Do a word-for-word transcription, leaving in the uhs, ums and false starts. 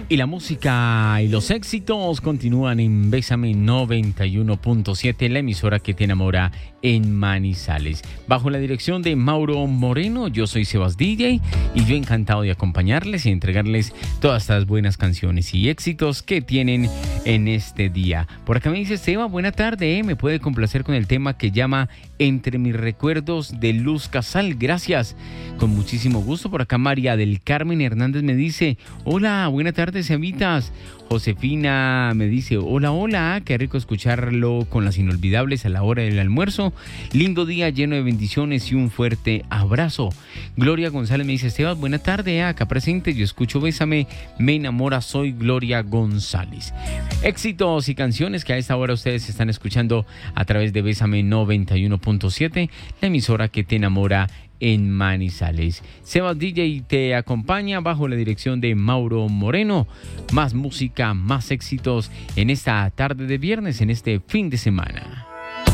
Y la música y los éxitos continúan en Bésame noventa y uno punto siete, la emisora que te enamora en Manizales. Bajo la dirección de Mauro Moreno, yo soy Sebas D J y yo encantado de acompañarles y entregarles todas estas buenas canciones y éxitos que tienen en este día. Por acá me dice Seba, buena tarde, ¿eh? Me puede complacer con el tema que llama Entre mis recuerdos de Luz Casal. Gracias, con muchísimo gusto. Por acá María del Carmen Hernández me dice, hola, buena tarde, Sevitas. Josefina me dice, hola, hola, qué rico escucharlo con las inolvidables a la hora del almuerzo. Lindo día lleno de bendiciones y un fuerte abrazo. Gloria González me dice, Sebas, buena tarde, acá presente, yo escucho Bésame, me enamora, soy Gloria González. Éxitos y canciones que a esta hora ustedes están escuchando a través de Bésame noventa y uno punto siete, la emisora que te enamora en Manizales. Sebas D J te acompaña bajo la dirección de Mauro Moreno. Más música, más éxitos en esta tarde de viernes, en este fin de semana.